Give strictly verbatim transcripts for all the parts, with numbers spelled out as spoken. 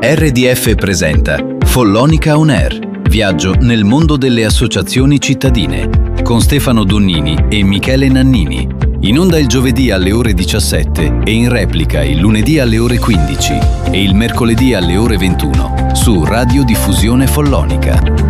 R D F presenta Follonica On Air, viaggio nel mondo delle associazioni cittadine, con Stefano Donnini e Michele Nannini. In onda il giovedì alle ore diciassette e in replica il lunedì alle ore quindici e il mercoledì alle ore ventuno su Radiodiffusione Follonica.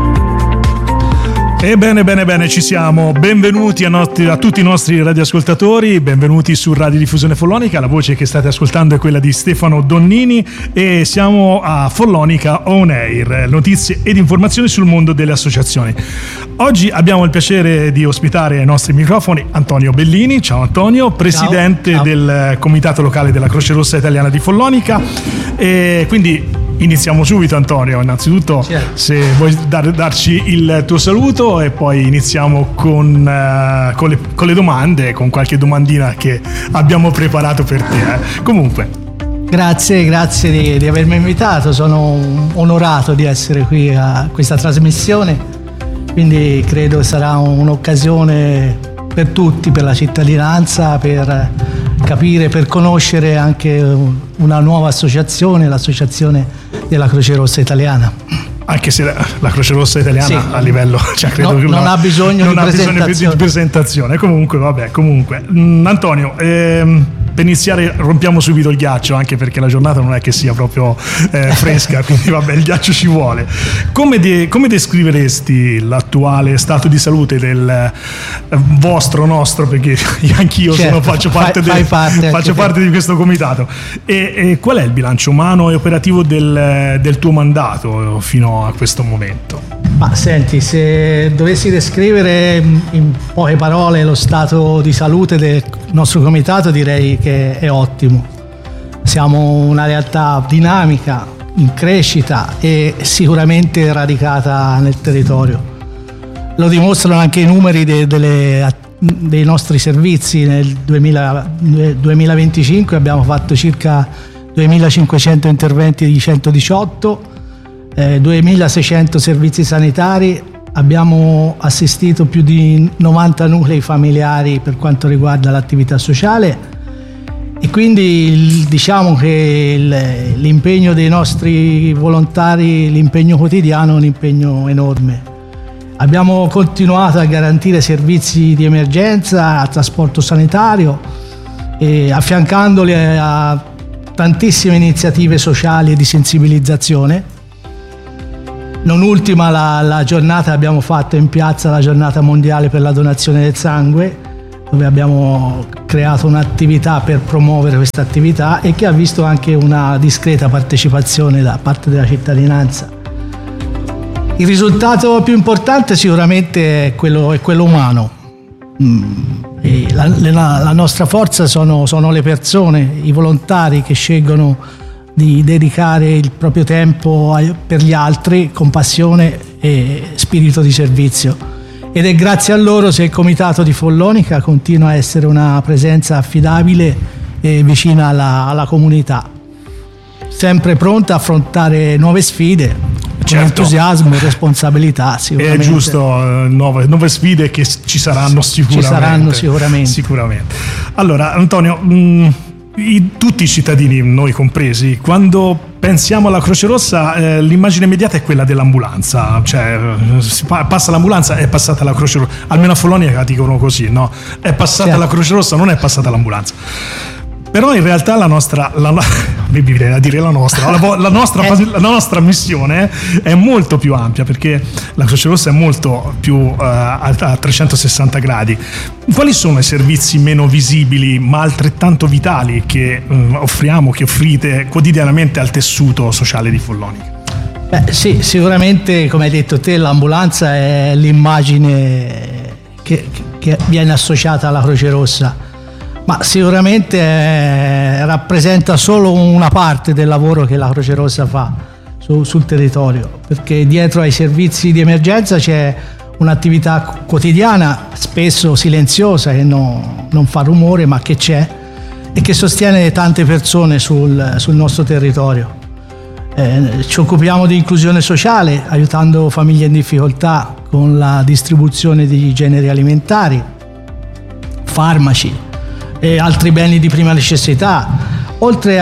E bene, bene, bene, ci siamo. Benvenuti a, not- a tutti i nostri radioascoltatori, benvenuti su Radiodiffusione Follonica. La voce che state ascoltando è quella di Stefano Donnini e siamo a Follonica On Air, notizie ed informazioni sul mondo delle associazioni. Oggi abbiamo il piacere di ospitare ai nostri microfoni Antonio Bellini. Ciao Antonio, presidente ciao, ciao. del Comitato Locale della Croce Rossa Italiana di Follonica. E quindi iniziamo subito, Antonio. Innanzitutto, certo. se vuoi dar, darci il tuo saluto e poi iniziamo con, uh, con, le, con le domande, con qualche domandina che abbiamo preparato per te. Eh. Comunque. Grazie, grazie di, di avermi invitato. Sono onorato di essere qui a questa trasmissione, quindi credo sarà un'occasione per tutti, per la cittadinanza, per capire, per conoscere anche una nuova associazione, l'associazione della Croce Rossa Italiana. Anche se la, la Croce Rossa Italiana sì. a livello, cioè credo no, che non la, ha bisogno, non di, ha presentazione. bisogno di presentazione. Comunque, vabbè, comunque. Mm, Antonio, ehm, per iniziare rompiamo subito il ghiaccio, anche perché la giornata non è che sia proprio eh, fresca, quindi vabbè, il ghiaccio ci vuole. Come, de- come descriveresti l'attuale stato di salute del eh, vostro, nostro, perché anch'io certo, sono, faccio, parte, fai, del, fai parte, faccio parte di questo comitato. E, e qual è il bilancio umano e operativo del, del tuo mandato fino a questo momento? Ma senti, se dovessi descrivere in poche parole lo stato di salute del nostro comitato, direi che è ottimo. Siamo una realtà dinamica, in crescita e sicuramente radicata nel territorio. Lo dimostrano anche i numeri de, delle, dei nostri servizi. Nel duemila, duemilaventicinque abbiamo fatto circa duemilacinquecento interventi di centodiciotto, Eh, duemilaseicento servizi sanitari, abbiamo assistito più di novanta nuclei familiari per quanto riguarda l'attività sociale e quindi il, diciamo che il, l'impegno dei nostri volontari, l'impegno quotidiano è un impegno enorme. Abbiamo continuato a garantire servizi di emergenza, trasporto sanitario e affiancandoli a tantissime iniziative sociali e di sensibilizzazione. Non ultima la, la giornata che abbiamo fatto in piazza, la giornata mondiale per la donazione del sangue, dove abbiamo creato un'attività per promuovere questa attività e che ha visto anche una discreta partecipazione da parte della cittadinanza. Il risultato più importante sicuramente è quello, è quello umano. E la, la, la nostra forza sono, sono le persone, i volontari che scelgono di dedicare il proprio tempo per gli altri con passione e spirito di servizio, ed è grazie a loro se il Comitato di Follonica continua a essere una presenza affidabile e vicina alla, alla comunità, sempre pronta a affrontare nuove sfide con certo. entusiasmo e responsabilità. Sicuramente è giusto, nuove, nuove sfide che ci saranno sicuramente. Ci saranno sicuramente. Sicuramente. Allora, Antonio, mh, I, tutti i cittadini, noi compresi, quando pensiamo alla Croce Rossa eh, l'immagine immediata è quella dell'ambulanza, cioè si pa- passa l'ambulanza, è passata la Croce Rossa, almeno a Follonica la dicono così, no? È passata certo. la Croce Rossa, non è passata l'ambulanza. Però in realtà la nostra, la, mi viene a dire la nostra, la, la, nostra la nostra missione è molto più ampia, perché la Croce Rossa è molto più uh, a, a trecentosessanta gradi. Quali sono i servizi meno visibili ma altrettanto vitali che uh, offriamo, che offrite quotidianamente al tessuto sociale di Follonica? Beh, sì, sicuramente, come hai detto te, l'ambulanza è l'immagine che, che viene associata alla Croce Rossa. Ma sicuramente eh, rappresenta solo una parte del lavoro che la Croce Rossa fa su, sul territorio, perché dietro ai servizi di emergenza c'è un'attività quotidiana, spesso silenziosa, che no, non fa rumore ma che c'è e che sostiene tante persone sul, sul nostro territorio. Eh, ci occupiamo di inclusione sociale, aiutando famiglie in difficoltà con la distribuzione di generi alimentari, farmaci e altri beni di prima necessità, oltre a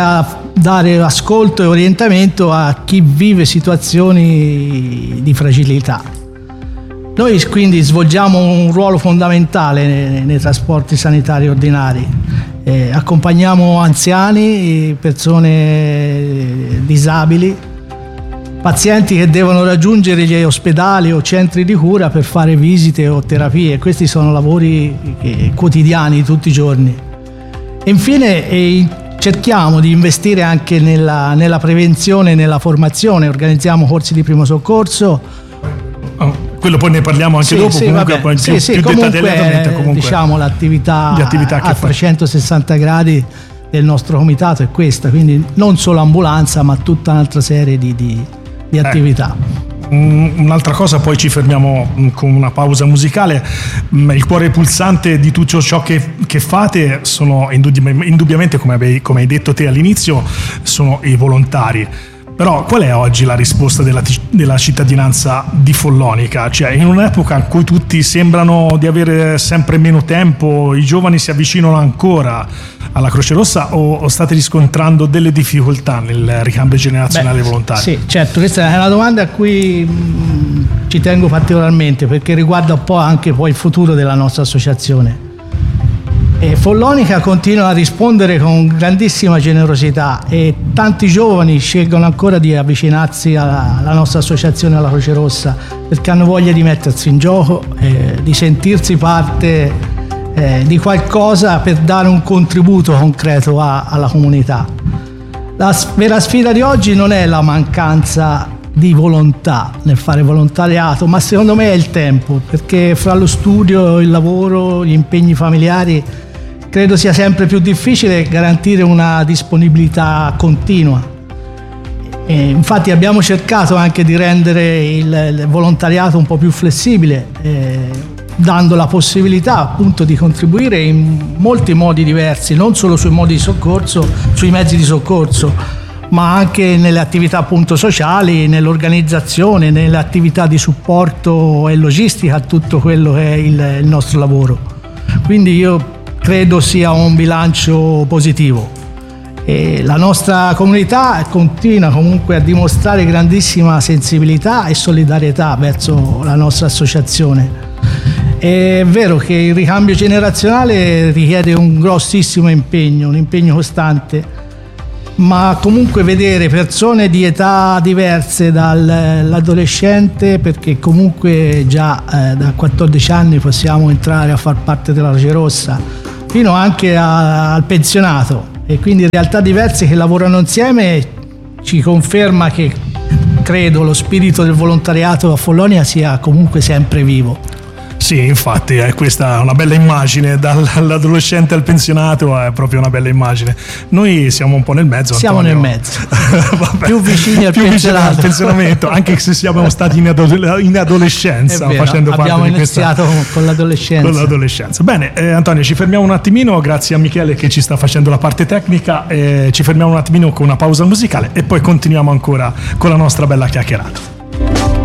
dare ascolto e orientamento a chi vive situazioni di fragilità. Noi quindi svolgiamo un ruolo fondamentale nei, nei trasporti sanitari ordinari. Eh, accompagniamo anziani, persone disabili, pazienti che devono raggiungere gli ospedali o centri di cura per fare visite o terapie. Questi sono lavori eh, quotidiani, tutti i giorni. E infine eh, cerchiamo di investire anche nella, nella prevenzione e nella formazione. Organizziamo corsi di primo soccorso. Oh, quello poi ne parliamo anche sì, dopo, sì, comunque vabbè, poi sì, più, sì, più comunque, dettagliatamente comunque diciamo l'attività, attività a trecentosessanta gradi del nostro comitato è questa, quindi non solo ambulanza ma tutta un'altra serie di, di, di attività. Eh. Un'altra cosa, poi ci fermiamo con una pausa musicale. Il cuore pulsante di tutto ciò che, che fate sono indubbiamente, come hai, come hai detto te all'inizio, sono i volontari. Però qual è oggi la risposta della, della cittadinanza di Follonica? Cioè, in un'epoca in cui tutti sembrano di avere sempre meno tempo, i giovani si avvicinano ancora alla Croce Rossa, o, o state riscontrando delle difficoltà nel ricambio generazionale Beh, volontario? Sì, certo, questa è una domanda a cui mh, ci tengo particolarmente, perché riguarda un po' anche poi il futuro della nostra associazione. E Follonica continua a rispondere con grandissima generosità e tanti giovani scelgono ancora di avvicinarsi alla, alla nostra associazione, alla Croce Rossa, perché hanno voglia di mettersi in gioco, eh, di sentirsi parte eh, di qualcosa per dare un contributo concreto a, alla comunità. La vera sfida di oggi non è la mancanza di volontà nel fare volontariato, ma secondo me è il tempo, perché fra lo studio, il lavoro, gli impegni familiari credo sia sempre più difficile garantire una disponibilità continua. E infatti abbiamo cercato anche di rendere il, il volontariato un po' più flessibile, eh, dando la possibilità appunto di contribuire in molti modi diversi, non solo sui modi di soccorso, sui mezzi di soccorso, ma anche nelle attività appunto sociali, nell'organizzazione, nelle attività di supporto e logistica a tutto quello che è il, il nostro lavoro. Quindi io credo sia un bilancio positivo e la nostra comunità continua comunque a dimostrare grandissima sensibilità e solidarietà verso la nostra associazione. È vero che il ricambio generazionale richiede un grossissimo impegno, un impegno costante, ma comunque vedere persone di età diverse dall'adolescente, perché comunque già eh, da quattordici anni possiamo entrare a far parte della Croce Rossa, fino anche a, al pensionato, e quindi realtà diverse che lavorano insieme ci conferma che credo lo spirito del volontariato a Follonica sia comunque sempre vivo. Sì, infatti, eh, questa è una bella immagine, dall'adolescente al pensionato è proprio una bella immagine. Noi siamo un po' nel mezzo, Siamo Antonio. nel mezzo, più vicini al più pensionato. Vicini al pensionamento, anche se siamo stati in, adole- in adolescenza, Vero, facendo abbiamo parte di iniziato questa... con l'adolescenza. Con l'adolescenza. Bene, eh, Antonio, ci fermiamo un attimino, grazie a Michele che ci sta facendo la parte tecnica, eh, ci fermiamo un attimino con una pausa musicale e poi continuiamo ancora con la nostra bella chiacchierata.